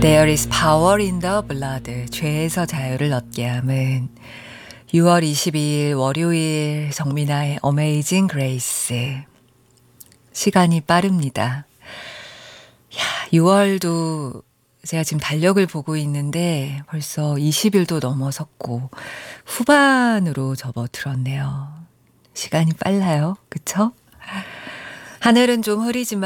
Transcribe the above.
There is power in the blood. 죄에서 자유를 얻게 함은 6월 22일 월요일 정민아의 Amazing Grace. 시간이 빠릅니다. 6월도 제가 지금 달력을 보고 있는데 벌써 20일도 넘어섰고 후반으로 접어들었네요. 시간이 빨라요. 그쵸? 하늘은 좀 흐리지만